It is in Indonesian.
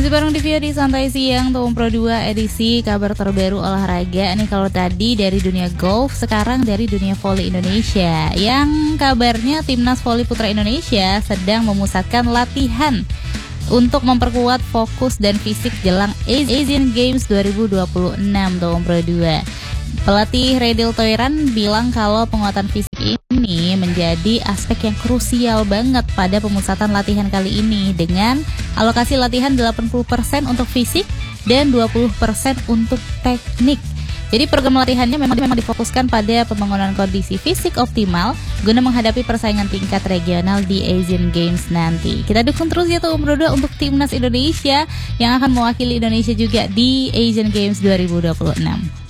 Masih bareng di VOD Santai Siang Tahun Pro 2 edisi kabar terbaru olahraga. Nih kalau tadi dari dunia golf, sekarang dari dunia voli Indonesia. Yang kabarnya Timnas Voli Putra Indonesia sedang memusatkan latihan untuk memperkuat fokus dan fisik jelang Asian Games 2026 Tahun Pro 2. Pelatih Redil Toiran bilang kalau penguatan fisik ini menjadi aspek yang krusial banget pada pemusatan latihan kali ini dengan alokasi latihan 80% untuk fisik dan 20% untuk teknik. Jadi program latihannya memang difokuskan pada pembangunan kondisi fisik optimal guna menghadapi persaingan tingkat regional di Asian Games nanti. Kita dukung terus ya Tahun Pro 2 untuk Timnas Indonesia yang akan mewakili Indonesia juga di Asian Games 2026.